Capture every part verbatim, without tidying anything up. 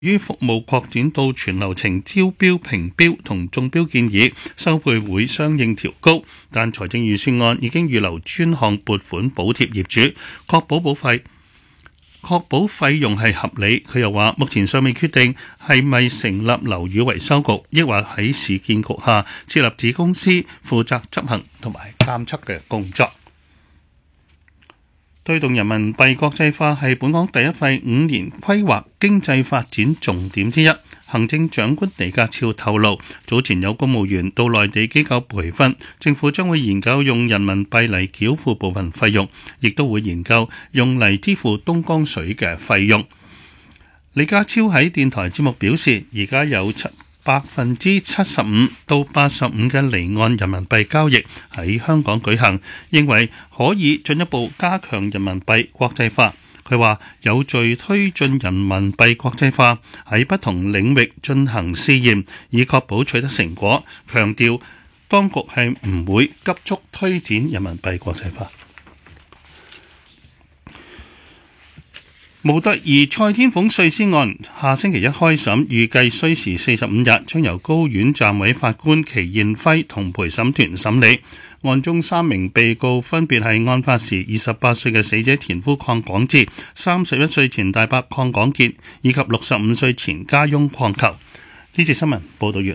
於服務擴展到全流程招標、評標同中標建議，收費會相應調高，但財政預算案已經預留專項撥款補貼業主，確保保費確保費用係合理。佢又話，目前尚未決定係咪成立樓宇維修局，抑或喺市建局下設立子公司負責執行同埋監測嘅工作。推動人民幣國際化係本港第一份五年規劃經濟發展重點之一。行政長官李家超透露，早前有公務員到內地機構培訓，政府將會研究用人民幣嚟繳付部分費用，亦都會研究用嚟支付東江水嘅費用。李家超喺電台節目表示，而家有七百分之七十五到八十五嘅離岸人民幣交易喺香港舉行，認為可以進一步加強人民幣國際化。佢話有序推進人民幣國際化，喺不同領域進行試驗，以確保取得成果。強調當局係唔會急速推展人民幣國際化。模特兒蔡天鳳碎屍案下星期一開審，預計需時四十五日，將由高院暫委法官祁燕輝同陪審團審理。案中三名被告分別係案發時二十八歲嘅死者前夫鄺廣志、三十一歲前大伯鄺廣傑以及六十五歲前家翁鄺球。呢節新聞報道完。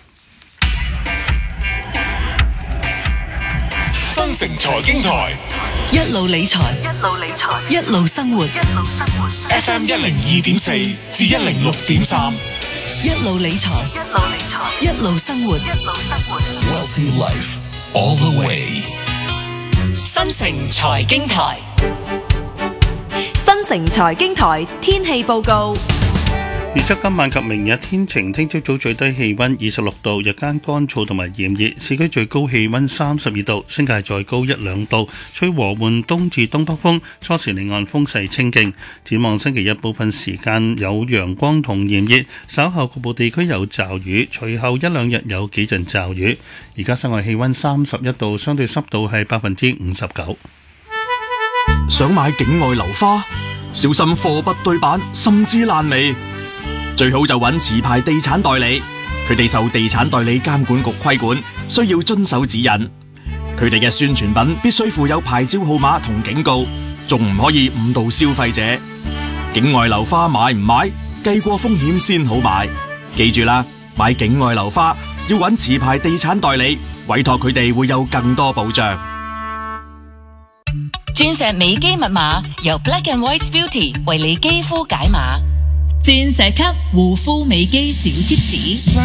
新城財經台一路理財，一路理財，一路生活，一路生活。 F M 一零二點四至一零六點三， 一路理財，一路理財，一路生活，一路生活。 Wealthy Life all the way。 新城財經台， 新城財經台天氣報告。 預測今晚及明日天晴，聽朝早最低氣溫二十六度，日間乾燥同埋炎熱，市區最高氣溫三十二度，新界再高一兩度，吹和緩東至東北風，初時離岸風勢清勁。展望星期一部分時間有陽光同炎熱，稍後局部地區有驟雨，隨後一兩日有幾陣驟雨。而家室外氣溫三十一度，相對濕度係百分之五十九。 想買境外樓花，小心貨不對版，甚至爛尾。最好就揾持牌地產代理，佢哋受地產代理監管局規管，需要遵守指引。佢哋嘅宣傳品必須附有牌照號碼同警告，仲唔可以誤導消費者。境外樓花買唔買，計過風險先好買。記住啦，買境外樓花要揾持牌地產代理，委託佢哋會有更多保障。 鑽石美肌密碼由 Black and White Beauty 為你肌膚解碼。 鑽石級護膚美肌小貼士，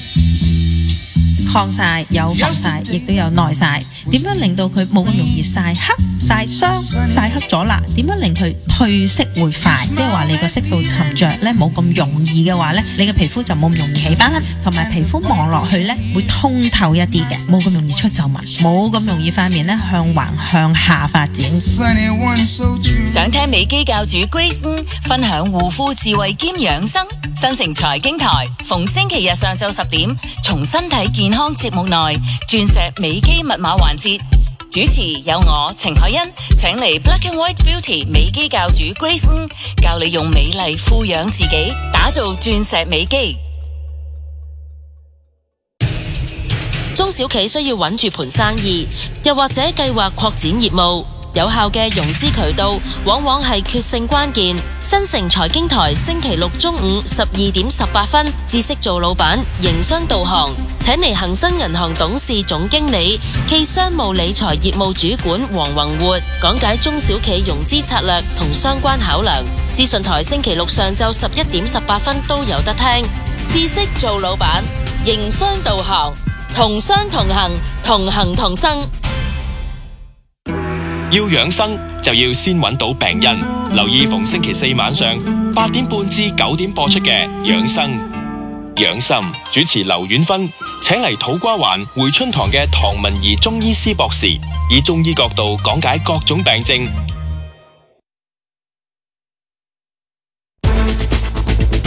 抗曬有防曬，亦都有耐曬。點樣令到佢冇咁容易曬黑、曬傷、曬黑咗啦？點樣令佢褪色會快？即係話你個色素沉着咧，冇咁容易嘅話咧，你嘅皮膚就冇咁容易起斑，同埋皮膚望落去咧會通透一啲嘅，冇咁容易出皺紋，冇咁容易塊面咧向橫向下發展。 想聽美肌教主 Grace 分享護膚智慧兼養生，新城財經台逢星期日上晝十點，從身體健康節目內鑽石美肌密碼環節，主持有我程海欣，請嚟 Black and White Beauty 美肌教主 Grace 教你用美麗富養自己，打造鑽石美肌。 中小企需要穩住盤生意，又或者計劃擴展業務，有效嘅融資渠道往往係決勝關鍵。新城財經台星期六中午十二點十八分，知識做老闆，營商導航，請嚟恒生銀行董事總經理暨商務理財業務主管黃宏活講解中小企融資策略同相關考量。資訊台星期六上晝十一點十八分都有得聽。知識做老闆，營商導航，同商同行，同行同生。 要養生就要先揾到病因，留意逢星期四晚上八點半至九點播出嘅養生養心，主持劉婉芬請嚟土瓜灣匯春堂嘅唐文儀中醫師博士，以中醫角度講解各種病症。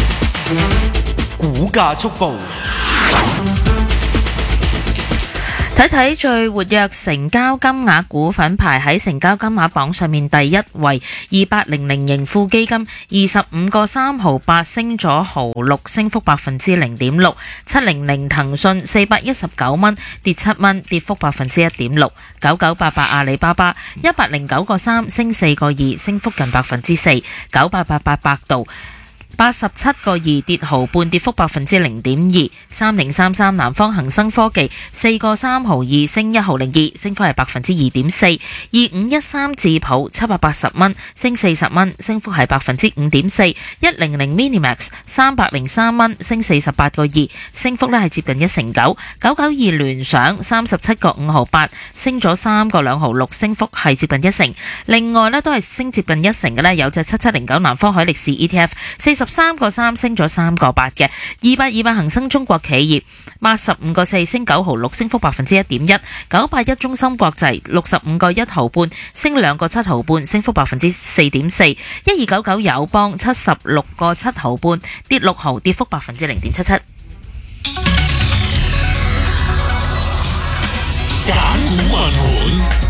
股價速報。 睇睇最活躍成交金額股份排喺成交金額榜上面第一位，二八零零盈富基金二十五個三毫八升咗毫六，升幅百分之零點六。七零零騰訊四百一十九蚊跌七蚊，跌幅百分之一點六。九九八八阿里巴巴一百零九個三升四個二，升幅近百分之四。九八八八百度八十七個二跌毫半，跌幅百分之零點二。三零三三南方恒生科技四個三毫二升一毫零二，升幅係百分之二點四。二五一三智普七百八十蚊升四十蚊，升幅係百分之五點四。一零零 Minimax 三百零三蚊升四十八個二，升幅呢係接近一成九。九九二聯想三十七個五毫八升咗三個兩毫六，升幅係接近一成。另外呢都係升接近一成嘅呢，有隻七七零九南方海力士 E T F 四十三個三升咗三個八嘅。二八二八恒生中國企業八十五個四升九毫六，升幅百分之一點一。九八一中芯國際六十五個一毫半升兩個七毫半，升幅百分之四點四。一二九九友邦七十六個七毫半跌六毫，跌幅百分之零點七七。 揀股問盤。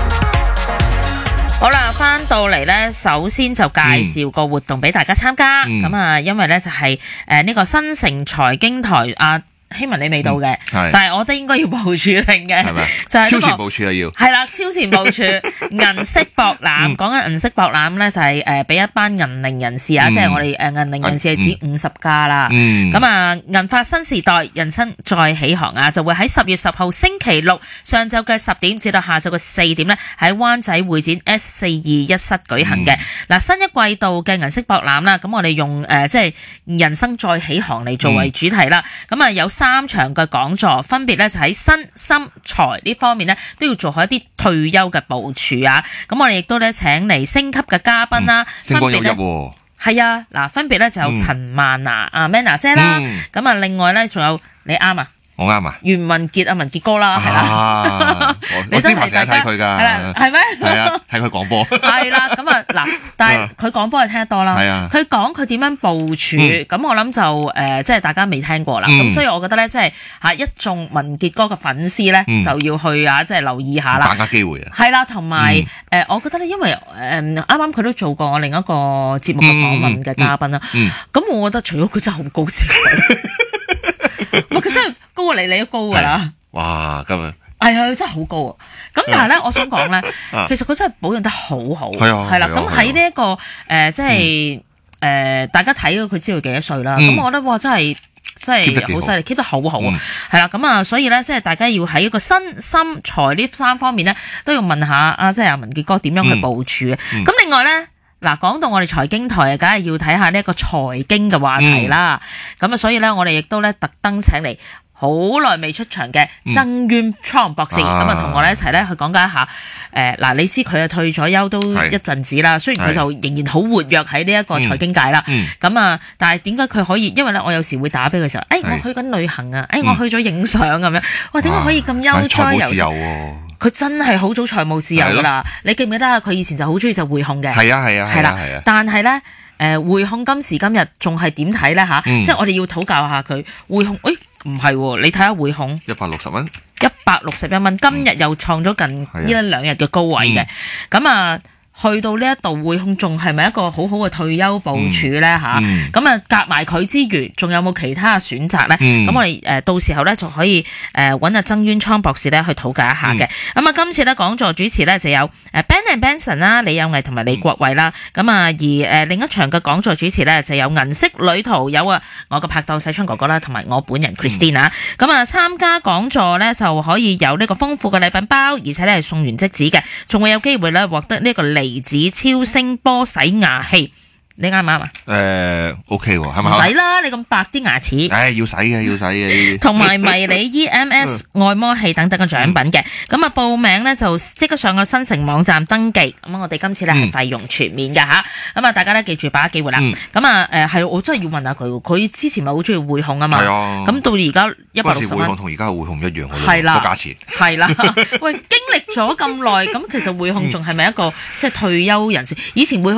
好啦，翻到嚟呢，首先就介紹個活動俾大家參加。咁、嗯、啊，因為呢就係誒呢個新城財經台啊。希文你未到嘅、嗯，但係我覺得應該要部署定嘅，就係、是、 超前部署啊要。 係啦，超前部署銀色博覽，講緊銀色博覽咧就係誒俾一班銀齡人士啊，嗯、即係我哋誒銀齡人士係指五十加啦。咁、嗯、啊，銀髮新時代人生再起航啊，就會喺十月十號星期六上晝嘅十點至到下晝嘅四點咧，喺灣仔會展 S 四二一室舉行嘅。嗱、嗯，新一季度嘅銀色博覽啦，咁我哋用誒、呃、即係人生再起航嚟作為主題啦。咁、嗯、啊有三場嘅講座，分別咧就喺身心財呢方面咧，都要做好一啲退休嘅部署啊！咁我哋亦都咧請嚟升級嘅嘉賓啦， 星光熠熠喎。係啊，嗱，分別咧就有陳曼娜啊 Manna 姐啦，咁、嗯、啊另外咧仲有你啱啊。 我啱啊！ 袁文傑啊，文傑哥啦，係啦、 啊，我經常睇佢噶， 係啦，係咩？ 係啊，睇佢廣播。 係啦，咁啊嗱，但係佢廣播係聽得多啦。係啊，佢講佢點樣部署，咁、嗯、我諗就誒、呃，即係大家未聽過啦。咁、嗯、所以我覺得咧，即係嚇一眾文傑哥嘅粉絲咧、嗯，就要去啊，即係留意下啦， 把握機會啊。係啦，同埋誒，我覺得咧，因為誒啱啱佢都做過我另一個節目嘅訪問嘅嘉賓啦。咁、嗯嗯、我覺得除咗佢真係好高智慧。哇！佢真係高過你，你都高噶啦！ 哇，今日係啊，真係好高啊！咁但係咧，我想講咧，其實佢真係保養得好好，係啦。咁喺呢一個誒、呃，即係誒、嗯呃，大家睇到佢知道幾多歲啦。咁、嗯、我覺得哇，真係真係好犀利 keep 得好好啊！係啦，咁啊，所以咧，即係大家要喺一個身心財呢三方面咧，都要問下啊，即係阿文傑哥點樣去部署啊！咁、嗯嗯、另外咧。嗱，講到我哋財經台，梗係要睇下呢一個財經嘅話題啦。咁、嗯、啊，所以咧，我哋亦都咧特登請嚟好耐未出場嘅曾淵滄博士，咁啊，同我哋一齊咧去講解一下。誒、呃，嗱，你知佢啊退咗休都一陣子啦，雖然佢就仍然好活躍喺呢一個財經界啦。咁、嗯、啊，但係點解佢可以？因為咧，我有時會打俾佢嘅時候，誒、哎，我去緊旅行啊，誒、哎，我去咗影相咁樣。哇，點解可以咁悠哉悠哉？佢真係好早財務自由噶啦，你記唔記得啊？佢以前就好中意就匯控嘅，係啊係啊係啦係啊。但係咧，誒、呃、匯控今時今日仲係點睇咧吓？即係我哋要討教下佢匯控。誒唔係，你睇下匯控一百六十蚊， 一百六十一蚊，今日又創咗近呢一兩日嘅高位嘅。咁、嗯、啊，去到呢一度匯控仲係咪一個好好嘅退休部署咧吓？咁啊夾埋佢之餘，仲有冇其他嘅選擇咧？咁、嗯、我哋誒到時候咧就可以誒揾阿曾淵滄博士咧去討教一下嘅。咁、嗯、啊今次咧講座主持咧就有誒 Ben and Benson 啦，李有毅同埋李國偉啦。咁、嗯、啊而誒另一場嘅講座主持咧就有銀色旅途有啊我嘅拍檔細昌哥哥啦，同埋我本人 Christina。咁、嗯、啊參加講座咧就可以有呢個豐富嘅禮品包，而且咧係送完即止嘅，仲會有機會咧獲得呢個離子超聲波洗牙器。你啱唔啱啊？ 誒 ，OK 喎，係咪？ 唔使啦，你咁白啲牙齒。 誒，要洗嘅，要洗嘅。 同埋迷你 E M S 按摩器等等嘅獎品嘅，咁啊報名咧就即刻上個新城網站登記。咁我哋今次咧係費用全面嘅吓，咁啊大家咧記住把握機會啦。咁啊誒係，我真係要問下佢，佢之前咪好中意匯控啊嘛。係啊。咁到而家一百六十蚊。匯控同而家嘅匯控一樣嘅咯，個價錢。係啦。喂，經歷咗咁耐，咁其實匯控仲係咪一個即係退休人士？以前匯控。誒、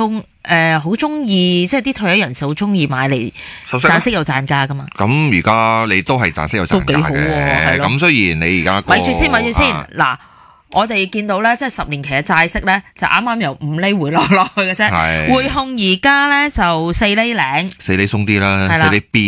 誒好中意，即係啲退休人士好中意買嚟賺息又賺價噶嘛。 咁而家你都係賺息又賺價嘅， 都幾好喎，係咯。 咁雖然你而家咪住先，咪住先嗱。我哋見到咧，即係十年期嘅債息咧，就啱啱由五厘回落落去嘅啫。匯控而家咧就四厘零， 四厘鬆啲啦，四厘 B。